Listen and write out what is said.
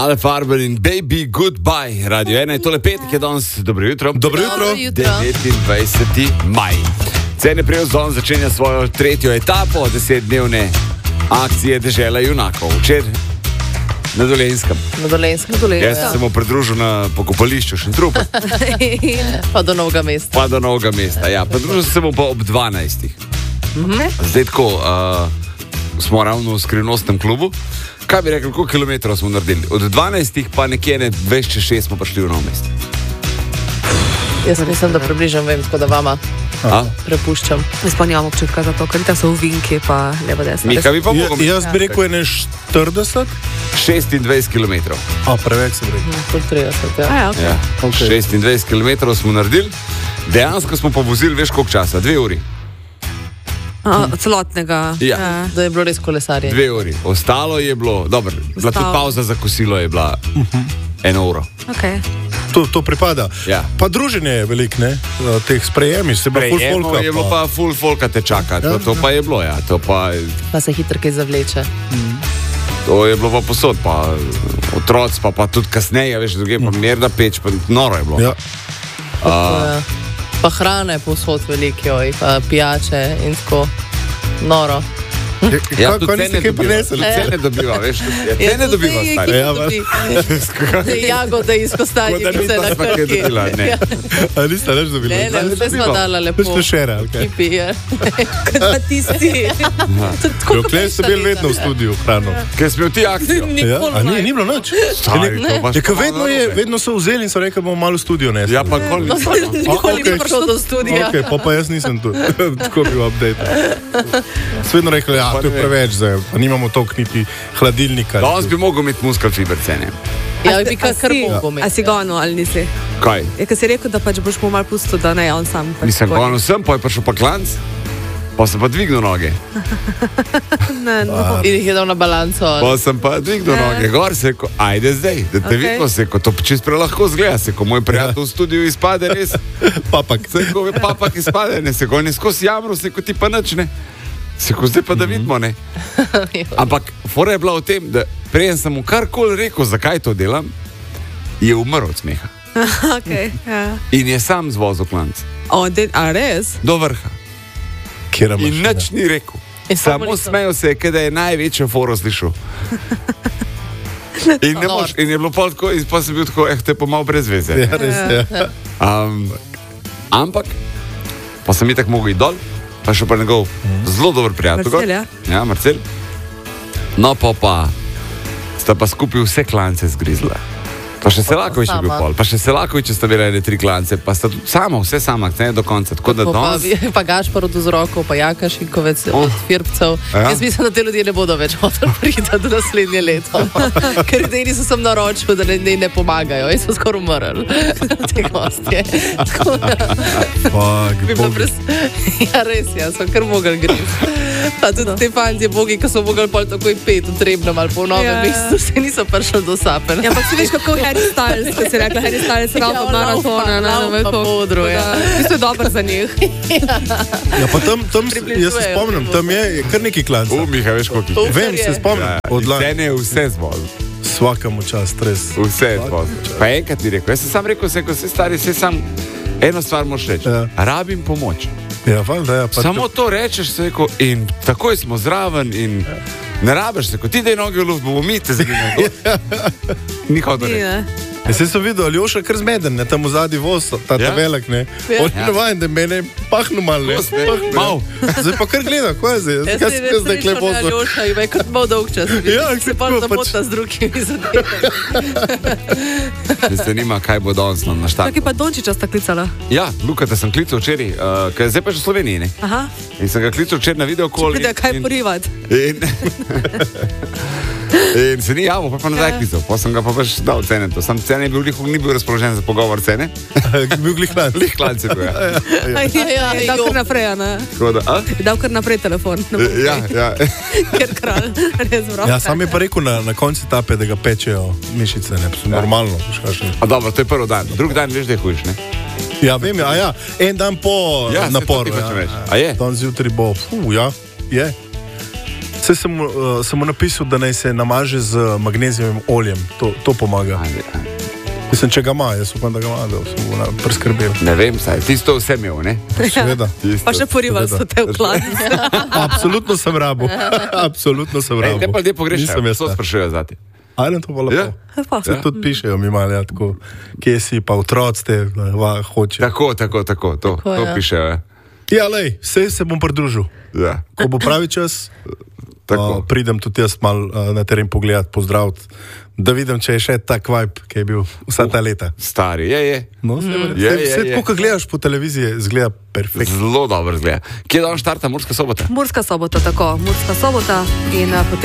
Ale Farber in Baby Goodbye, Radio 1, je tole petek, je danes, dobro jutro. Dobro jutro. 29. maj. Cene Prevzon začenja svojo tretjo etapo 10-dnevne akcije Dežela junakov. Včeraj na Dolenjskem. Jaz sem se mu pridružil na pokopališču Šentrup. Pa do Novega mesta. Ja. Pridružil sem se mu pa ob 12. Zdaj tako, smo ravno v skrivnostnem klubu. Kaj bi rekel, koliko kilometrov smo naredili? Od 12 pa nekje 26 smo prišli v Novo mesto. Jaz mislim, da približam vem, tako da vama prepuščam. Jaz pa nimam občutka za to, ker ta so uvinki pa levo desno. Mika bi pa mogel. Jaz bi rekel 40? 26 kilometrov. Preveč se bi rekel. 30, ja. Ja. Okay. 26 kilometrov smo naredili. Dejansko smo pa vozili, veš koliko časa? 2 uri. Celotnega. Ja. Da je bilo res kolesarje. 2 uri. Ostalo je bilo, dobro, bila tudi pauza za kosilo je bila 1 uro. Okay. To pripada. Ja. Pa druženje je veliko, ne? Teh sprejemi, se pa full folka. Je bilo pa full folka te čaka, Ja. to pa je bilo, ja. Pa se hitro kaj zavleče. To je bilo pa posod, pa otroci, pa tudi kasneje, veš, druge pa merda peč, pa noro je bilo. Ja. Pa hrane povsod veliko, pa pijače in tako noro. Ja, Kaj niste kaj prinesli? Cene dobiva, veš, cene dobiva, stari. Jagode iz Kostanjevice na Krki. Ne. A niste reč dobili? Ne, vse smo dala lepo. Veš to šere, ali kaj? Kipi, ja. Kot pa tisti. Dokler ste bili vedno v studiu hrano. Ker smo ti akcijo. Ja? A ni bilo nič? Stari, to baš Je, pa malo narobe. vedno so vzeli in so rekli, bomo malo v studio nesli. Ja, pa nikoli nismo. Nikoli ni prišlo do studija. Ok, pa jaz nisem tu. Tako bil update. Svedno rekli, ja, to je preveč zdaj, pa nimamo toliko niti hladilnika. Danes bi mogel imeti muskal fiber cene. Ja, bi kar mogo A imeti. si gonil ali nisi? Kaj? Je, ker si rekel, da pač boš mu mal pustil, da ne on sam. pač Nisem tako. gonil sem, pa je prišel pa klanc, pa sem pa dvignil noge. Ne, no. In jih je dal na balanco. Pa sem pa dvignil noge, gor se ko, ajde zdaj, da te Ok. vidimo se, ko to čist prelahko zgleda, se ko moj prijatelj v studiu izpade res, Papak. se ko je papak izpade, ne, se ko ne skozi jamro, se ko ti pa nič ne. Se ko zdaj pa da vidimo, ne. Ampak fora je bila v tem, da preden sem mu karkoli rekel, zakaj to delam, je umrl od smeha. Okay, ja. In je sam zvozil klanc. A res? Do vrha. Kjera In mašina? nič ni rekel. In samo Samo niso. smejal se je, da je največjo foro slišal. In, ne moš, in je bilo pol tako, in pa sem bil tako, te pa malo brez veze. Ja, res je. Ampak, pa sem itak mogel iti dol, pa še pa njegov zelo dober prijatelj. Marcel, ja? Ja, Marcel. No, pa sta pa skupaj vse klance zgrizla. Pa še Selakovič je bil sama. pol, pa še Selakovič sta bile 3 klance, pa sta tudi vse sama, ne do konca. Tako da danes... Pa Gašpar od Vzrokov, pa Jaka Šinkovec od Firpcev. Ja. Jaz mislim, da te ljudje ne bodo več hoteli priti do naslednje leto. Ker edini so sem naročil, da ne pomagajo. Jaz sem skoraj umrl. Te gostje. Tako da bi bilo brez... Ja, res, ja, so kar mogli griti. Pa tudi te fantje bogi, ki so mogli pol takoj pet v Trebnem ali po Novem Ja. mestu, se niso prišli do Sapen. Ja, ampak si veš, kako Harry Styles, ko si rekla, Harry Styles ravno Ja, maratona. laufa po odru, ja. To je dobro za njih. Ja, pa tam jaz se spomnim, tam je kar neki klanc. Miha, veš, koliko jih je. Vem, se spomnim. Od lani. Cene je vse zvozil. Svakemu čast, res. Vse je zvozil. Pa enkrat ti rekel, jaz sem sam rekel, ko si stari, se sam eno stvar moraš reči. Ja. Rabim pomoč. Ja, valjda, ja. Pa Samo to rečeš, se rekel, in takoj smo zraven in ne rabiš se, ko ti dej noge v luft, bomo mi te zagrinjali. Ni hotel Ni, reči. ne? Jaz sem videl, Aljoša kar zmeden, ne, tam v zadnji voz, ta Ja? velik, ne. On je navajen, da mene pahnu malo, ne. Kos, ne? Pahnu, Mal. Zdaj pa kar gleda, kaj je zdaj? Kaj se zdaj kle voz? Aljoša, ima kot malo dolg čas. Ja, se pa tako zamota pač. z drugimi zadevami. Me zanima, kaj bo danes na štartu. Tako je pa Dončiča sta klicala. Ja, Luka, da sem klical včeraj, ker zdaj pa že v Sloveniji, ne. Aha, In sem ga klical včeraj na video call. pride kaj porivat. In se ni javil, pa nazaj klical. Pa sem ga pa pač dal cene. Sam cene je bil lih, ni bil razpoložen za pogovor cene. Bil glih klanc. Lih klance bil, ja. Je dal kar naprej, a ne? Tako da, a? Je dal kar naprej telefon. Ja, ja. Ker kralj, res vrok. Ja, sam je pa rekel na koncu etape, da ga pečejo mišice, ne, normalno. A dobro, to je prvi dan. Drugi dan veš, da je hujš, ne? Ja, vem, ja, en dan po Ja, saj to naporu. ti hočem reči. A je? Dan zjutraj bo, ja, je. Saj sem mu napisal, da naj se namaže z magnezijevim oljem. To pomaga. Mislim, če ga ima, jaz upam, da ga ima, da sem mu preskrbel. Ne vem, saj, tisto vse imel, ne? Seveda. Pa še porival so te v kladnici. Absolutno sem rabo. Absolutno sem rabo. Te pa ljudje pogrešajo, so sprašujejo zati. Ajde, to pa lepo. Se tudi pišejo mi malo, tako, kje si pa otroci te hoče. Tako, to pišejo. Ja, lej, se bom pridružil. Ja. Ko bo pravi čas, pridem tudi jaz malo na teren pogledat, pozdraviti, da vidim, če je še tak vibe, ki je bil vsa ta leta. Stari, je. No, vse tako, ko gledaš po televiziji, zgleda perfektno. Zelo dobro zgleda. Kje dan štarta Murska Sobota? Murska Sobota, tako. Murska Sobota in potem